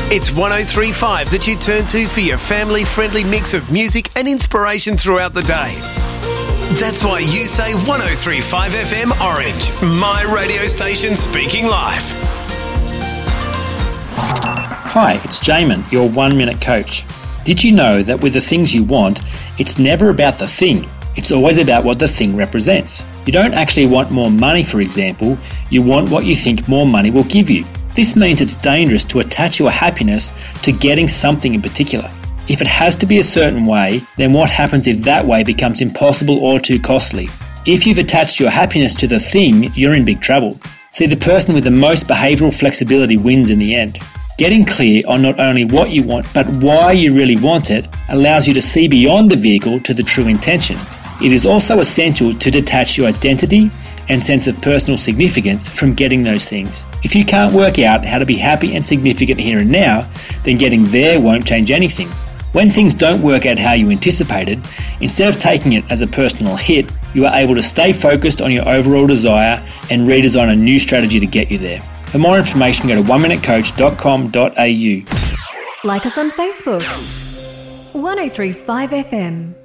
It's 103.5 that you turn to for your family-friendly mix of music and inspiration throughout the day. That's why you say 103.5 FM Orange, my radio station speaking live. Hi, it's Jamin, your 1 Minute Coach. Did you know that with the things you want, it's never about the thing, it's always about what the thing represents. You don't actually want more money, for example, you want what you think more money will give you. This means it's dangerous to attach your happiness to getting something in particular. If it has to be a certain way, then what happens if that way becomes impossible or too costly? If you've attached your happiness to the thing, you're in big trouble. See, the person with the most behavioural flexibility wins in the end. Getting clear on not only what you want, but why you really want it allows you to see beyond the vehicle to the true intention. It is also essential to detach your identity and sense of personal significance from getting those things. If you can't work out how to be happy and significant here and now, then getting there won't change anything. When things don't work out how you anticipated, instead of taking it as a personal hit, you are able to stay focused on your overall desire and redesign a new strategy to get you there. For more information, go to oneminutecoach.com.au. Like us on Facebook. 103.5 FM.